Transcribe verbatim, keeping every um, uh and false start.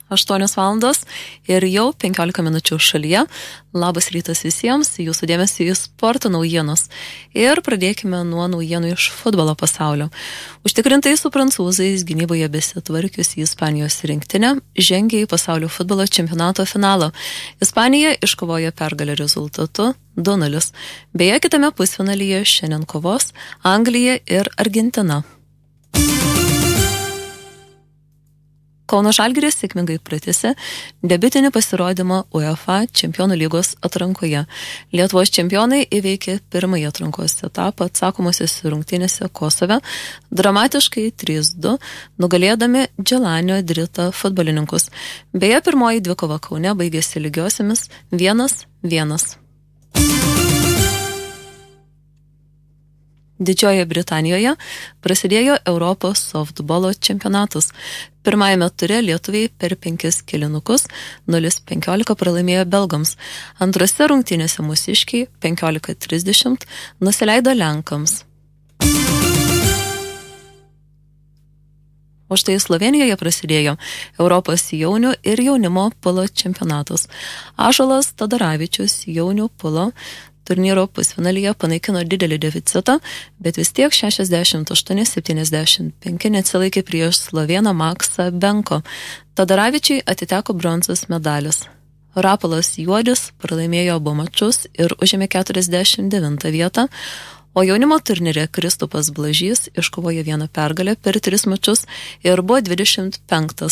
aštuonios valandos ir jau penkiolika minučių šalyje. Labas rytas visiems, jūsų dėmesį į sporto naujienos. Ir pradėkime nuo naujienų iš futbolo pasaulio. Užtikrintai su prancūzais gynyboje besitvarkiusi Ispanijos rinktinė žengė į pasaulio futbolo čempionato finalą. Ispanija iškovojo pergalę rezultatu du nulis. Beje, kitame pusfinalyje šiandien kovos Anglija ir Argentina. Kauno Žalgiris sėkmingai pratęsė debiutinį pasirodymą UEFA Čempionų lygos atrankoje. Lietuvos čempionai įveikė pirmąjį atrankos etapą atsakomosiose rungtynėse Kosove, dramatiškai trys du, nugalėdami Dželanio Drita futbolininkus. Beje, pirmoji dvikova Kaune baigėsi lygiosiamis vienas vienas. Didžiojoje Britanijoje prasidėjo Europos softbolo čempionatas. Pirmajame ture lietuviai per penkis kėlinukus nulis penkiolika pralaimėjo belgams. Antrose rungtynėse mūsiškiai penkiolika trisdešimt nusileido lenkams. O štai Slovėnijoje prasidėjo Europos jaunių ir jaunimo pulo čempionatas. Ąžuolas Todaravičius jaunių pulo turnyro pusfinalyje panaikino didelį deficitą, bet vis tiek šešiasdešimt aštuoni septyniasdešimt penki neatsilaikė prieš slovėną Maksą Benko. Todaravičiui atiteko bronzos medalis. Rapolas Juodis pralaimėjo abu mačus ir užėmė keturiasdešimt devintą vietą, o jaunimo turnyre Kristupas Blažys iškovojo vieną pergalę per tris mačus ir buvo dvidešimt penktas